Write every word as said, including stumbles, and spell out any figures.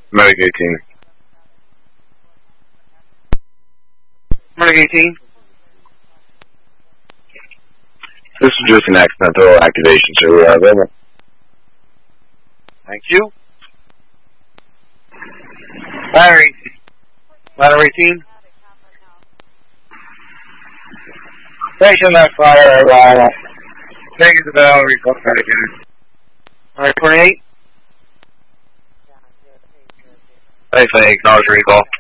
Medic eighteen. Medic eighteen. This is just an accidental activation, so we are available. Thank you. Ladder eighteen. Ladder eighteen. Station that fire, uh, take it to Bell, recall card again. Alright, twenty-eight. Anything, acknowledge recall.